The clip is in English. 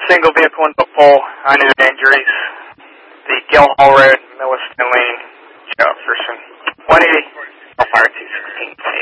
Single vehicle in the pole, uninjured injuries. The Gill Hall Road, Milliston Lane, Jefferson. 180, fire 216.